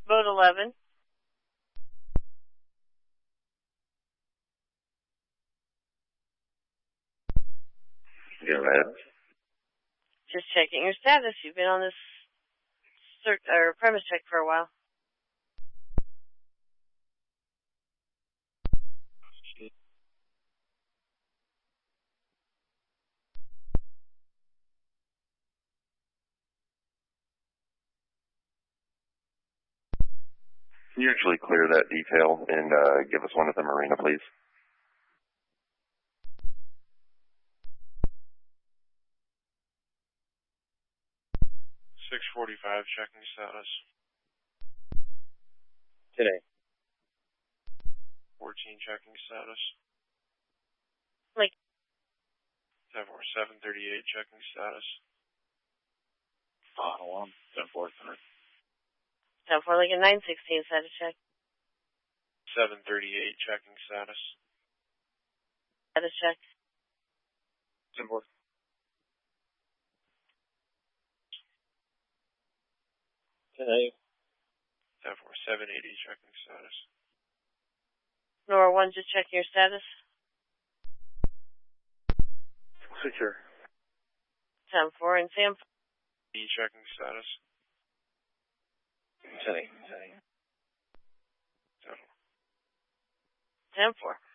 Boat 11. Go ahead. Just checking your status. You've been on this premise check for a while. Can you actually clear that detail and give us one at the marina, please? .645, checking status. Today. 14, checking status. Like. 738, checking status. Hold on. 10-4. 10-4, like a 916 status check. 738, checking status. Status check. 10-4. Today. 10-4, 780, checking status. Nora 1, just checking your status. Secure. 10-4, and Sam. E, checking status. Today. 10-4.